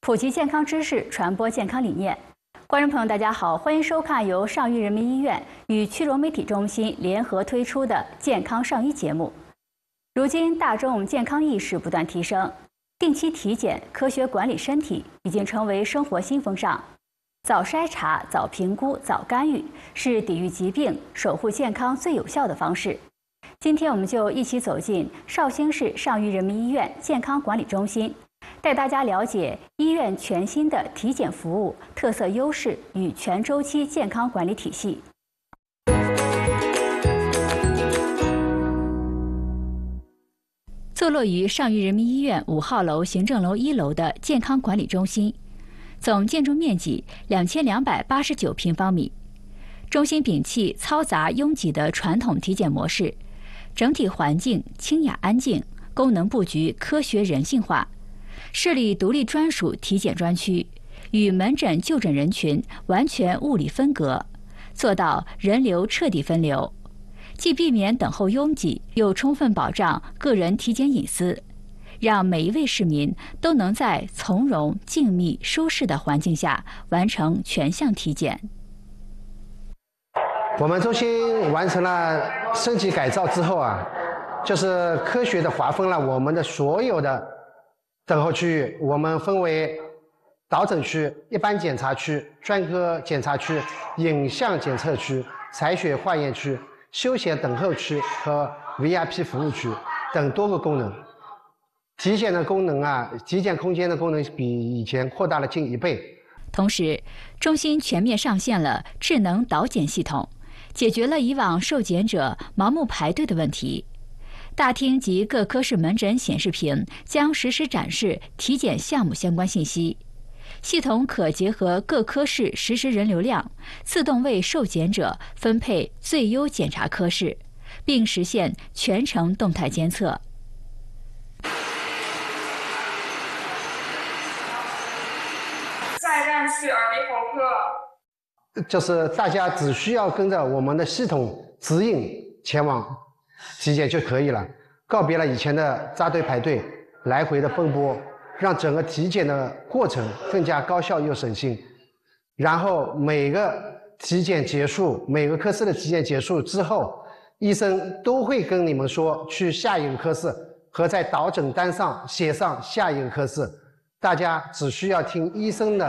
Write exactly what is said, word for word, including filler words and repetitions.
普及健康知识，传播健康理念。观众朋友，大家好，欢迎收看由上虞人民医院与曲柔媒体中心联合推出的《健康上医》节目。如今，大众健康意识不断提升，定期体检、科学管理身体已经成为生活新风尚。早筛查、早评估、早干预是抵御疾病、守护健康最有效的方式。今天，我们就一起走进绍兴市上虞人民医院健康管理中心。 带大家了解医院全新的体检服务特色优势与全周期健康管理体系。坐落于上虞人民医院五号楼行政楼一楼的健康管理中心，总建筑面积两千两百八十九平方米。中心摒弃嘈杂拥挤的传统体检模式，整体环境清雅安静，功能布局科学人性化。 设立独立专属体检专区，与门诊就诊人群完全物理分隔，做到人流彻底分流，既避免等候拥挤，又充分保障个人体检隐私，让每一位市民都能在从容、静谧、舒适的环境下完成全项体检。 我们中心完成了升级改造之后啊，就是科学的划分了我们的所有的 等候区域，我们分为导诊区、一般检查区、专科检查区、影像检测区、采血化验区、休闲等候区和 V I P 服务区等多个功能。体检的功能啊，体检空间的功能比以前扩大了近一倍。 同时，中心全面上线了智能导检系统，解决了以往受检者盲目排队的问题。 大厅及各科室门诊显示屏将实时展示体检项目相关信息，系统可结合各科室实时人流量，自动为受检者分配最优检查科室，并实现全程动态监测。 再让去耳鼻喉科， 就是大家只需要跟着我们的系统指引前往 体检就可以了，告别了以前的扎堆排队、来回的奔波，让整个体检的过程更加高效又省心。然后每个体检结束，每个科室的体检结束之后，医生都会跟你们说去下一个科室，和在导诊单上写上下一个科室。大家只需要听医生的